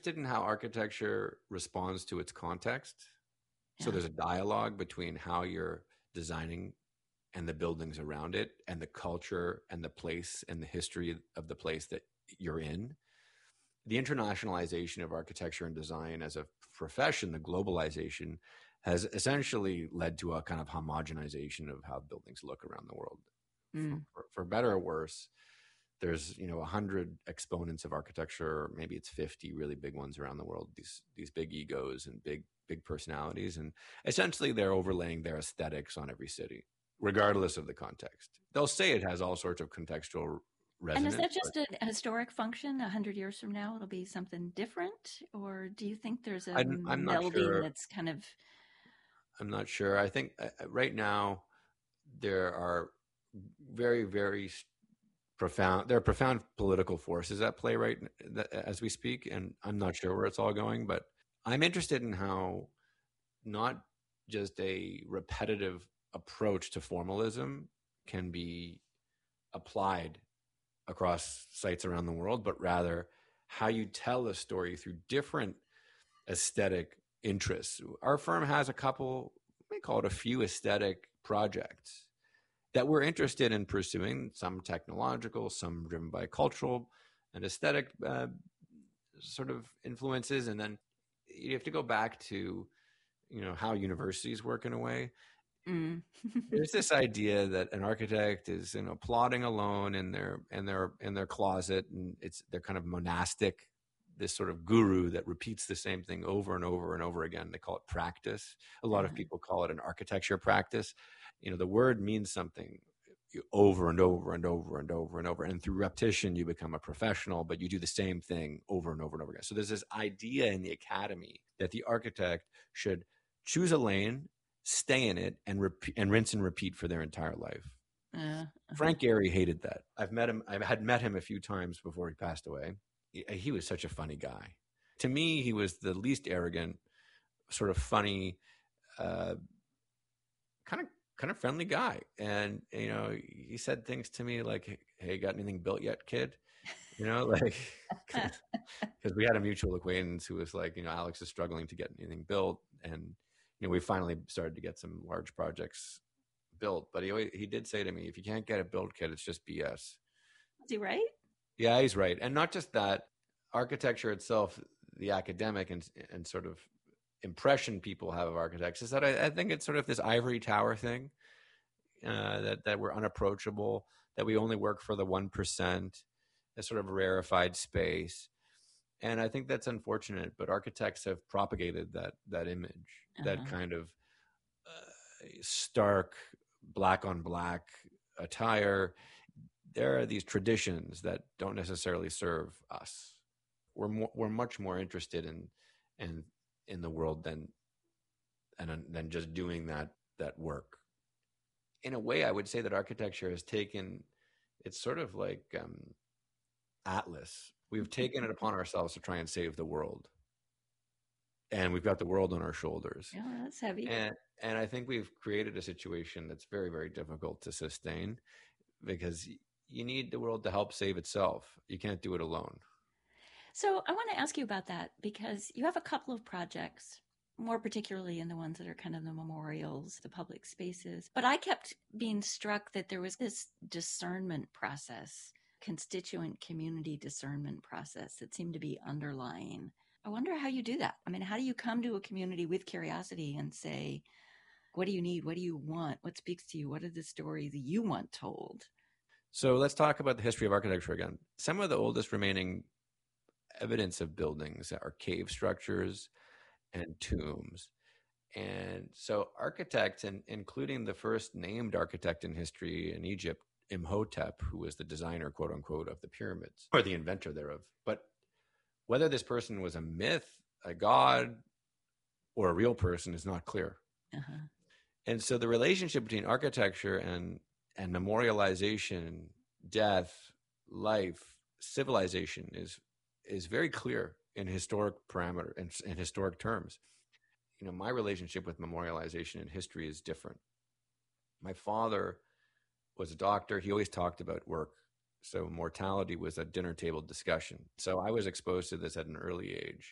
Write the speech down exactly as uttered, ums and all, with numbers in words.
interested in how architecture responds to its context. So Yeah. there's a dialogue between how you're designing and the buildings around it and the culture and the place and the history of the place that you're in. The internationalization of architecture and design as a profession, the globalization, has essentially led to a kind of homogenization of how buildings look around the world. Mm. For, for better or worse, there's, you know, a hundred exponents of architecture, or maybe it's fifty really big ones around the world, these these big egos and big big personalities, and essentially they're overlaying their aesthetics on every city, regardless of the context. They'll say it has all sorts of contextual And is resonance. that just a historic function? A hundred years from now, it'll be something different? Or do you think there's a I'm, I'm not melding sure. that's kind of... I'm not sure. I think uh, right now there are very, very profound, there are profound political forces at play right as we speak, and I'm not sure where it's all going, but I'm interested in how not just a repetitive approach to formalism can be applied across sites around the world, but rather how you tell a story through different aesthetic interests. Our firm has a couple, we call it a few aesthetic projects that we're interested in pursuing, some technological, some driven by cultural and aesthetic uh, sort of influences. And then you have to go back to, you know, how universities work in a way. Mm. There's this idea that an architect is, you know, plodding alone in their in their in their closet, and it's they're kind of monastic, this sort of guru that repeats the same thing over and over and over again. They call it practice. A lot of people call it an architecture practice. You know, the word means something over and over and over and over and over. And through repetition, you become a professional, but you do the same thing over and over and over again. So there's this idea in the academy that the architect should choose a lane, stay in it, and repeat, and rinse and repeat for their entire life. Uh, uh-huh. Frank Gehry hated that. I've met him. I had met him a few times before he passed away. He, he was such a funny guy. To me, he was the least arrogant, sort of funny, uh, kind of kind of friendly guy. And, you know, he said things to me like, hey, got anything built yet, kid? You know, like, because we had a mutual acquaintance who was like, you know, Alex is struggling to get anything built. And, you know, we finally started to get some large projects built. But he always, he did say to me, if you can't get it built, kid, it's just B S. Is he right? Yeah, he's right. And not just that, architecture itself, the academic and, and sort of impression people have of architects is that I, I think it's sort of this ivory tower thing, uh, that, that we're unapproachable, that we only work for the one percent, a sort of rarefied space. And I think that's unfortunate, but architects have propagated that, that image, uh-huh. that kind of uh, stark black on black attire. There are these traditions that don't necessarily serve us. We're more, we're much more interested in, in, in the world than, and than just doing that, that work. In a way, I would say that architecture has taken, it's sort of like um, Atlas. We've taken it upon ourselves to try and save the world. And we've got the world on our shoulders. Yeah, that's heavy. And, and I think we've created a situation that's very, very difficult to sustain, because you need the world to help save itself. You can't do it alone. So I want to ask you about that, because you have a couple of projects, more particularly in the ones that are kind of the memorials, the public spaces. But I kept being struck that there was this discernment process, constituent community discernment process that seemed to be underlying. I wonder how you do that. I mean, how do you come to a community with curiosity and say, what do you need? What do you want? What speaks to you? What are the stories that you want told? So let's talk about the history of architecture again. Some of the oldest remaining evidence of buildings are cave structures and tombs. And so architects, and including the first named architect in history in Egypt, Imhotep, who was the designer, quote unquote, of the pyramids, or the inventor thereof. But whether this person was a myth, a god, or a real person is not clear. Uh-huh. And so the relationship between architecture and, and memorialization, death, life, civilization is is very clear in historic parameter and in, in historic terms. You know, my relationship with memorialization in history is different. My father was a doctor. He always talked about work. So mortality was a dinner table discussion. So I was exposed to this at an early age.